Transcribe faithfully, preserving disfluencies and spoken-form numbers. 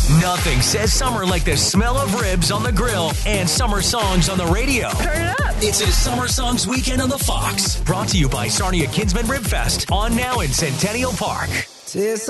Nothing says summer like the smell of ribs on the grill and summer songs on the radio. Turn it up. It's a Summer Songs Weekend on the Fox. Brought to you by Sarnia Kinsman Rib Fest. On now in Centennial Park.